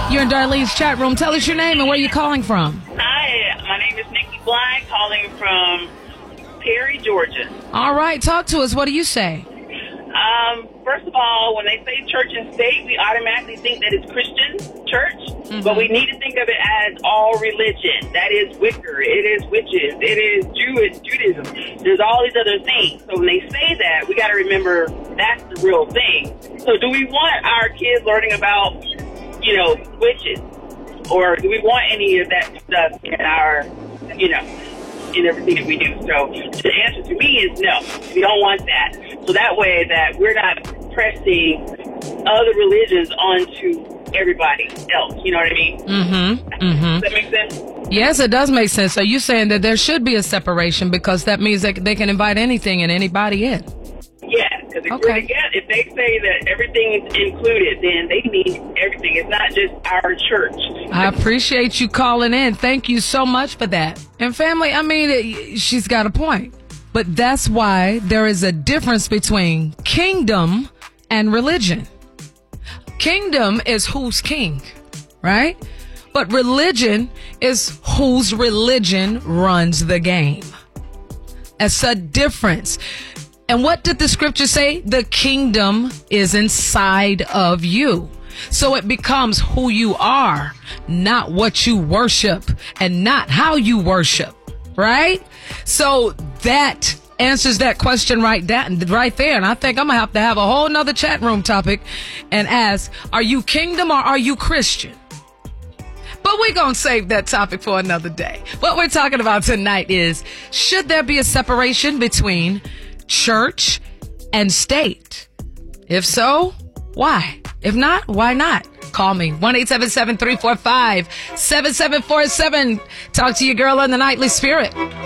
You're in Darlene's chat room. Tell us your name and where you're calling from. Hi, my name is Nikki Blind, calling from Perry, Georgia. All right, talk to us. What do you say? First of all, when they say church and state, we automatically think that it's Christian church, but we need to think of it as all religion. That is Wicca, it is witches, it is Judaism. There's all these other things. So when they say that, we got to remember that's the real thing. So do we want our kids learning about, witches? Or do we want any of that stuff in our, in everything that we do? So the answer to me is no. We don't want that. So that way that we're not pressing other religions onto everybody else. You know what I mean? Does that make sense? Yes, it does make sense. So you're saying that there should be a separation because that means that they can invite anything and anybody in. Yeah, because if they say that everything is included, then they mean everything. It's not just our church. I appreciate you calling in. Thank you so much for that. And family, I mean, she's got a point. But that's why there is a difference between kingdom and religion. Kingdom is who's king, right? But religion is whose religion runs the game. That's a difference. And what did the scripture say? The kingdom is inside of you. So it becomes who you are, not what you worship and not how you worship, right? So that answers that question right there. And I think I'm going to have a whole nother chat room topic and ask, are you kingdom or are you Christian? But we're going to save that topic for another day. What we're talking about tonight is, should there be a separation between church and state? If so, why? If not, why not? Call me 1-877-345-7747. Talk to your girl on the Nightly Spirit.